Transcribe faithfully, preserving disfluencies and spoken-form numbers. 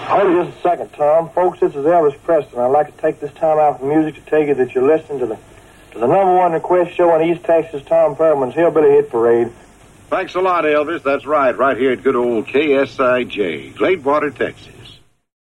Hold just a second, Tom. Folks, this is Elvis Preston. I'd like to take this time out from music to tell you that you're listening to the to the number one request show on East Texas, Tom Perman's Hillbilly Hit Parade. Thanks a lot, Elvis. That's right, right here at good old K S I J, Gladewater, Texas.